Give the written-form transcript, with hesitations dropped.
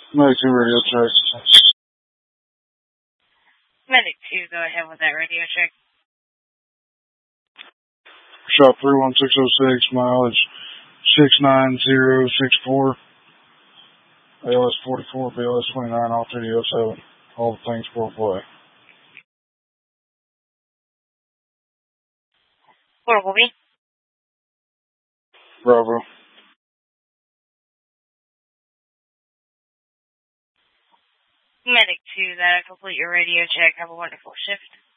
Medic 2 radio check. Medic 2, go ahead with that radio check. Shop 31606, mileage 69064. ALS 44, BLS 29, all 3007. All the things for play. Portable B. Bravo. Medic 2, that'll complete your radio check. Have a wonderful shift.